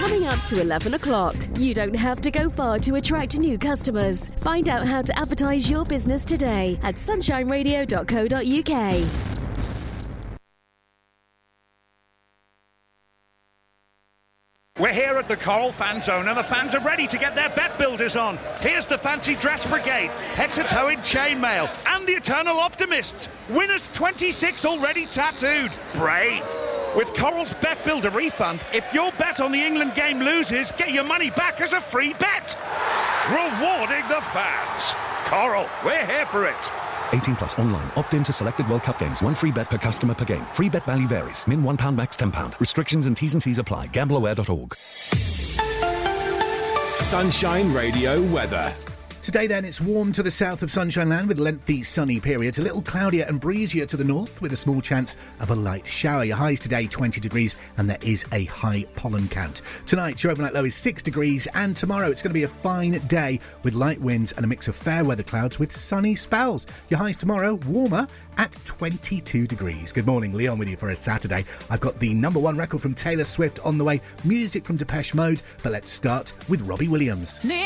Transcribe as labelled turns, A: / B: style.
A: coming up to 11 o'clock. You don't have to go far to attract new customers. Find out how to advertise your business today at sunshineradio.co.uk.
B: We're here at the Coral Fan Zone and the fans are ready to get their bet builders on. Here's the Fancy Dress Brigade, head-to-toe in chainmail, and the Eternal Optimists. Winners 26 already tattooed. Brave. With Coral's Bet Builder refund, if your bet on the England game loses, get your money back as a free bet. Rewarding the fans. Coral, we're here for it.
C: 18 plus online. Opt in to selected World Cup games. One free bet per customer per game. Free bet value varies. Min £1, max £10. Restrictions and T's and C's apply. Gambleaware.org.
D: Sunshine Radio weather.
E: Today then, it's warm to the south of Sunshine Land with lengthy sunny periods, a little cloudier and breezier to the north with a small chance of a light shower. Your highs today 20 degrees and there is a high pollen count. Tonight your overnight low is 6 degrees and tomorrow it's going to be a fine day with light winds and a mix of fair weather clouds with sunny spells. Your highs tomorrow warmer at 22 degrees. Good morning, Leon with you for a Saturday. I've got the number one record from Taylor Swift on the way, music from Depeche Mode, but let's start with Robbie Williams.